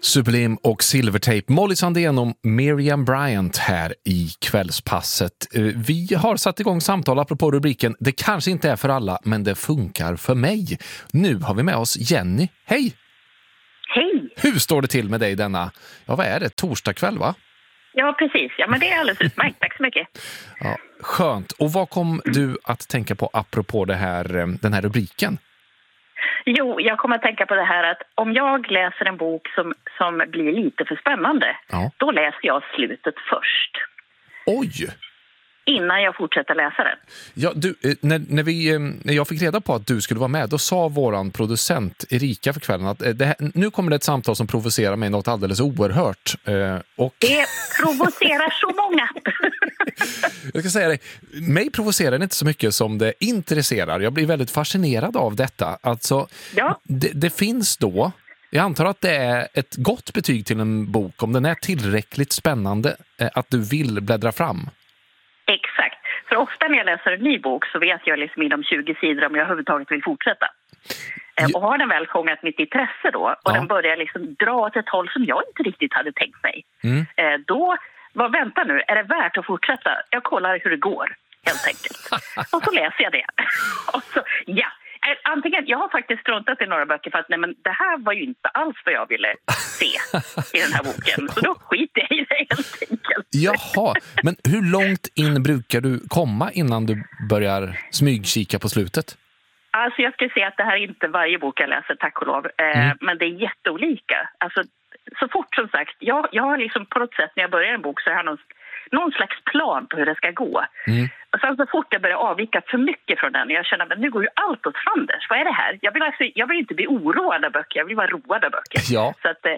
Sublime och Silvertape. Molly Sandén och Miriam Bryant här i kvällspasset. Vi har satt igång samtal apropå rubriken "Det kanske inte är för alla, men det funkar för mig". Nu har vi med oss Jenny. Hej! Hej! Hur står det till med dig denna, vad är det, torsdag kväll va? Ja, precis. Ja, men det är alldeles utmärkt. Tack så mycket. Ja, skönt. Och vad kom du att tänka på apropå den här rubriken? Jo, jag kommer att tänka på det här att om jag läser en bok som blir lite för spännande, då läser jag slutet först. Oj! Innan jag fortsätter läsa den. Ja, du, när jag fick reda på att du skulle vara med, då sa våran producent Erika för kvällen att nu kommer det ett samtal som provocerar mig något alldeles oerhört. Och det provocerar så många. Jag ska säga dig, mig provocerar det inte så mycket som det intresserar. Jag blir väldigt fascinerad av detta. Alltså, det finns då, jag antar att det är ett gott betyg till en bok om den är tillräckligt spännande att du vill bläddra fram. Exakt. För ofta när jag läser en ny bok så vet jag liksom inom 20 sidor om jag överhuvudtaget vill fortsätta. Och har den väl fångat mitt intresse då och den börjar liksom dra åt ett håll som jag inte riktigt hade tänkt mig. Då, vänta nu, är det värt att fortsätta? Jag kollar hur det går, helt enkelt. Och så läser jag det. Och så, antingen, jag har faktiskt struntat i några böcker för att nej, men det här var ju inte alls vad jag ville se i den här boken. Så då skiter jag i det helt enkelt. Jaha, men hur långt in brukar du komma innan du börjar smygkika på slutet? Alltså jag skulle säga att det här är inte varje bok jag läser, tack och lov. Men det är jätteolika. Alltså så fort som sagt, jag har liksom på något sätt när jag börjar en bok så har jag någon slags plan på hur det ska gå. Och sen så fort jag börjar avvika för mycket från den, jag känner att nu går ju allt åt fanders. Vad är det här? Jag vill inte bli oroad av böcker, jag vill vara road av böcker. Ja. Så att,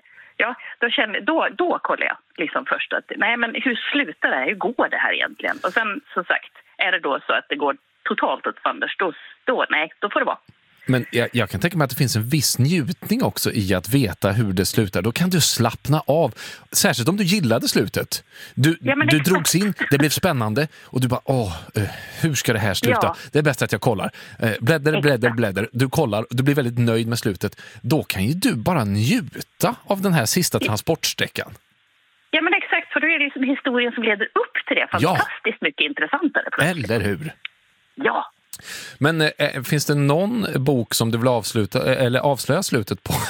då kollar jag liksom först att nej, men hur slutar det här? Hur går det här egentligen? Och sen som sagt, är det då så att det går totalt åt fanders, då får det vara. Men jag kan tänka mig att det finns en viss njutning också i att veta hur det slutar. Då kan du slappna av. Särskilt om du gillade slutet. Du drogs in, det blev spännande och du bara, hur ska det här sluta? Ja. Det är bäst att jag kollar. Blädder. Du kollar, du blir väldigt nöjd med slutet. Då kan ju du bara njuta av den här sista transportsträckan. Ja, men exakt, för då är det liksom historien som leder upp till det. Fantastiskt mycket intressantare. Plötsligt. Eller hur? Ja. Men finns det någon bok som du vill avsluta eller avslöja slutet på?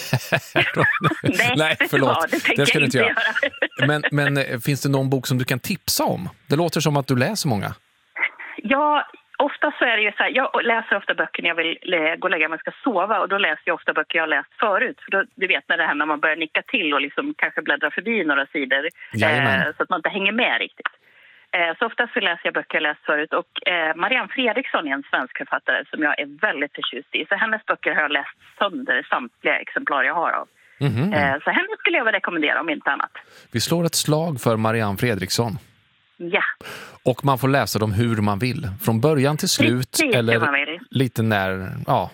Nej, förlåt. Det ska du inte göra. Men finns det någon bok som du kan tipsa om? Det låter som att du läser många. Ja, ofta så är det ju så här, jag läser ofta böcker när jag vill gå och lägga mig och ska sova, och då läser jag ofta böcker jag har läst förut. För då, du vet när det här när man börjar nicka till och liksom kanske bläddra förbi några sidor så att man inte hänger med riktigt. Så ofta så läser jag böcker jag läst förut, och Marianne Fredriksson är en svensk författare som jag är väldigt förtjust i. Så hennes böcker har jag läst sönder samtliga exemplar jag har av. Så henne skulle jag väl rekommendera om inte annat. Vi slår ett slag för Marianne Fredriksson. Ja. Och man får läsa dem hur man vill. Från början till slut eller lite när,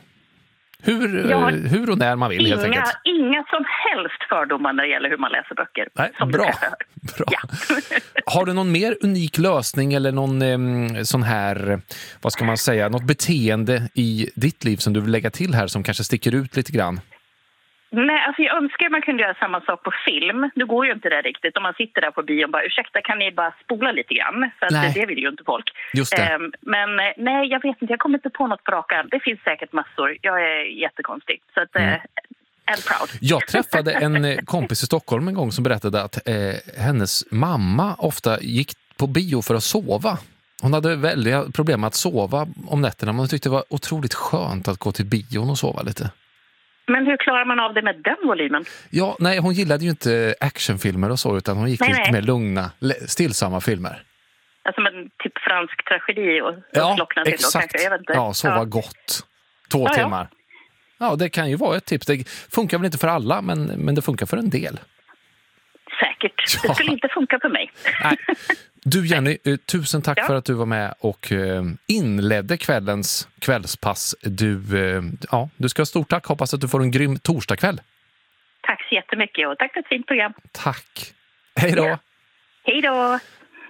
hur och när man vill helt enkelt. Inga som helst fördomar när det gäller hur man läser böcker. Nej, bra. Ja. Har du någon mer unik lösning eller någon sån här, vad ska man säga, något beteende i ditt liv som du vill lägga till här som kanske sticker ut lite grann? Nej, alltså jag önskar att man kunde göra samma sak på film. Nu går ju inte det riktigt. Om man sitter där på bion och bara, ursäkta, kan ni bara spola lite grann? För att det vill ju inte folk. Just det. Men nej, jag vet inte. Jag kommer inte på något på rakan. Det finns säkert massor. Jag är jättekonstig. Så att, I'm proud. Jag träffade en kompis i Stockholm en gång som berättade att hennes mamma ofta gick på bio för att sova. Hon hade väldiga problem med att sova om nätterna. Men hon tyckte det var otroligt skönt att gå till bion och sova lite. Men hur klarar man av det med den volymen? Ja, nej, hon gillade ju inte actionfilmer och så, utan hon gick lite mer lugna, stillsamma filmer. Alltså med typ fransk tragedi och slockna till. Exakt. Jag vet inte. Ja, sova gott. 2 timmar. Ja, det kan ju vara ett tips. Det funkar väl inte för alla, men det funkar för en del. Säkert. Det skulle inte funka för mig. Nej. Du Jenny, tusen tack för att du var med och inledde kvällspass. Du ska ha stort tack. Hoppas att du får en grym torsdagkväll. Tack så jättemycket och tack för ett fint program. Tack. Hej då. Ja. Hej då.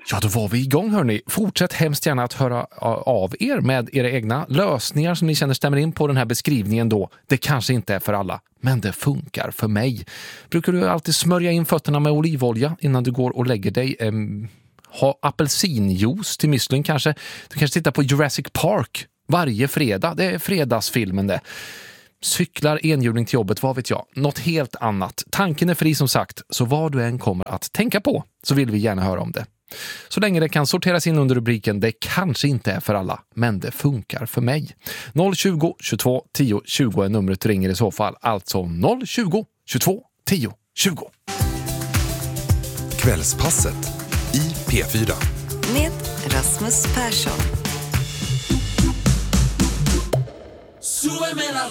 Ja, då var vi igång hörni. Fortsätt hemskt gärna att höra av er med era egna lösningar som ni känner stämmer in på den här beskrivningen då. Det kanske inte är för alla, men det funkar för mig. Brukar du alltid smörja in fötterna med olivolja innan du går och lägger dig? Ha apelsinjuice till müslin kanske? Du kanske tittar på Jurassic Park varje fredag. Det är fredagsfilmen det. Cyklar enhjuling till jobbet, vad vet jag. Något helt annat. Tanken är fri som sagt, så vad du än kommer att tänka på så vill vi gärna höra om det. Så länge det kan sorteras in under rubriken det kanske inte är för alla, men det funkar för mig. 020 22 10 20 är numret du ringer i så fall. Alltså 020 22 10 20. Kvällspasset i P4 med Rasmus Persson. Súbeme la